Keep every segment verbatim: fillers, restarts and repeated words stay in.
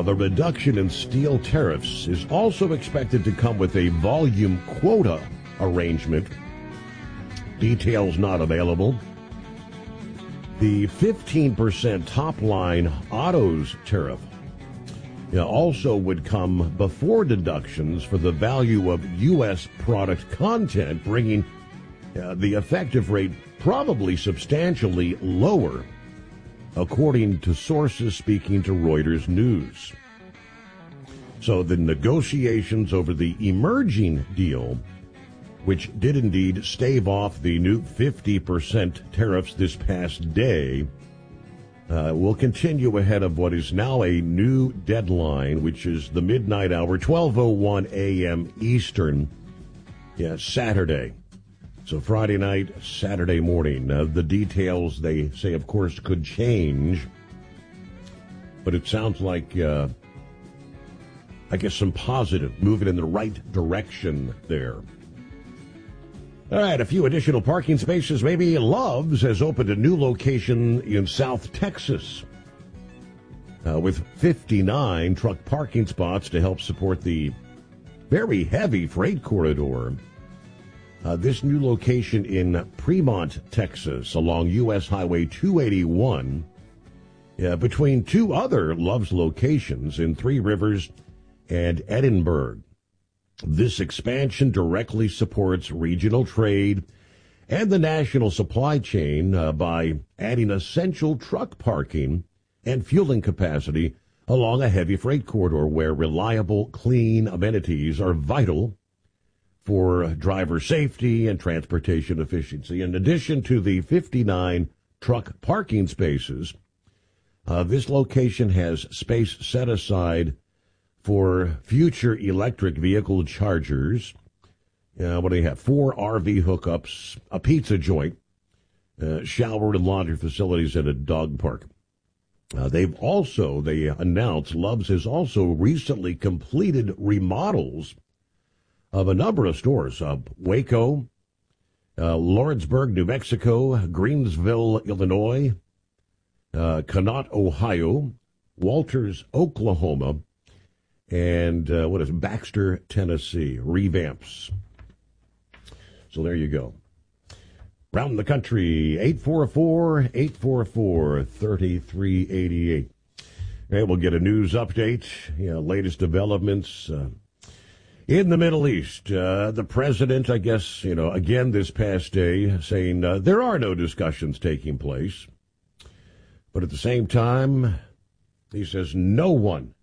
the reduction in steel tariffs is also expected to come with a volume quota arrangement. Details not available. The fifteen percent top-line autos tariff you know, also would come before deductions for the value of U S product content, bringing uh, the effective rate probably substantially lower, according to sources speaking to Reuters News. So the negotiations over the emerging deal, which did indeed stave off the new fifty percent tariffs this past day, uh, will continue ahead of what is now a new deadline, which is the midnight hour, twelve oh one a.m. Eastern, yeah, Saturday. So Friday night, Saturday morning. Uh, the details, they say, of course, could change, but it sounds like, uh, I guess, some positive, moving in the right direction there. All right, a few additional parking spaces. Maybe Love's has opened a new location in South Texas uh, with fifty-nine truck parking spots to help support the very heavy freight corridor. Uh, this new location in Fremont, Texas, along U S Highway two eighty-one, uh, between two other Love's locations in Three Rivers and Edinburgh. This expansion directly supports regional trade and the national supply chain uh, by adding essential truck parking and fueling capacity along a heavy freight corridor where reliable, clean amenities are vital for driver safety and transportation efficiency. In addition to the fifty-nine truck parking spaces, uh, this location has space set aside for future electric vehicle chargers. Uh, what do you have? Four R V hookups, a pizza joint, uh, shower and laundry facilities, and a dog park. Uh, they've also, they announced, Love's has also recently completed remodels of a number of stores. Uh, Waco, uh, Lawrenceburg, New Mexico, Greensville, Illinois, uh, Connaught, Ohio, Walters, Oklahoma, and uh, what is it? Baxter, Tennessee, revamps. So there you go. Round the country, eight four four, eight four four, three three eight eight. And we'll get a news update, you know, latest developments uh, in the Middle East. Uh, the president, I guess, you know, again this past day, saying uh, there are no discussions taking place. But at the same time, he says no one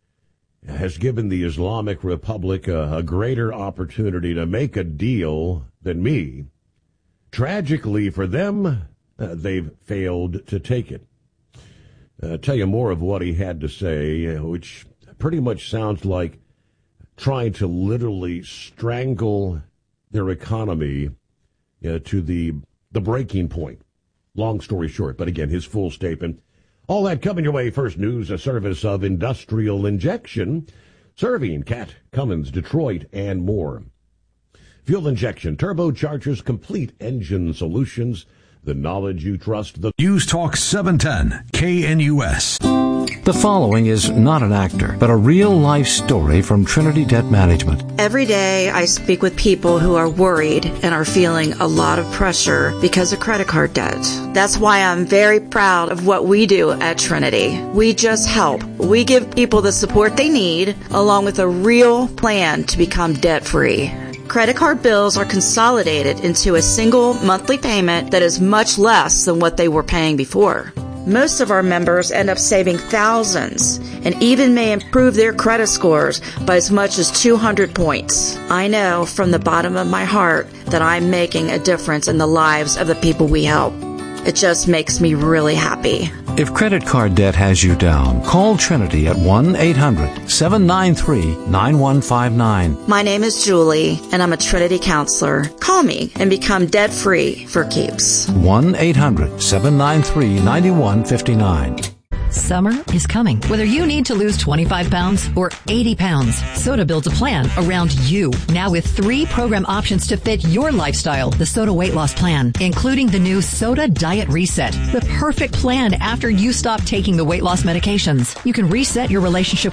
has given the Islamic Republic a, a greater opportunity to make a deal than me. Tragically for them, uh, they've failed to take it. Uh, tell you more of what he had to say, uh, which pretty much sounds like trying to literally strangle their economy uh, to the the breaking point. Long story short, but again, his full statement. All that coming your way. First news, a service of Industrial Injection, serving Cat, Cummins, Detroit, and more. Fuel injection, turbochargers, complete engine solutions, the knowledge you trust. The News Talk seven ten, K N U S. The following is not an actor, but a real-life story from Trinity Debt Management. Every day I speak with people who are worried and are feeling a lot of pressure because of credit card debt. That's why I'm very proud of what we do at Trinity. We just help. We give people the support they need, along with a real plan to become debt-free. Credit card bills are consolidated into a single monthly payment that is much less than what they were paying before. Most of our members end up saving thousands and even may improve their credit scores by as much as two hundred points. I know from the bottom of my heart that I'm making a difference in the lives of the people we help. It just makes me really happy. If credit card debt has you down, call Trinity at one eight hundred, seven nine three, nine one five nine. My name is Julie, and I'm a Trinity counselor. Call me and become debt-free for keeps. one eight hundred, seven nine three, nine one five nine. Summer is coming. Whether you need to lose twenty-five pounds or eighty pounds, Soda builds a plan around you. Now with three program options to fit your lifestyle. The Soda Weight Loss Plan, including the new Soda Diet Reset. The perfect plan after you stop taking the weight loss medications. You can reset your relationship